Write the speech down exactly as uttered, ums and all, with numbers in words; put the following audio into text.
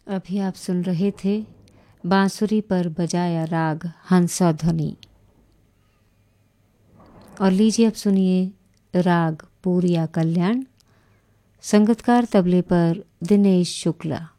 अभी आप सुन रहे थे बांसुरी पर बजाया राग हंसा ध्वनि। और लीजिए अब सुनिए राग पूरिया कल्याण। संगीतकार तबले पर दिनेश शुक्ला।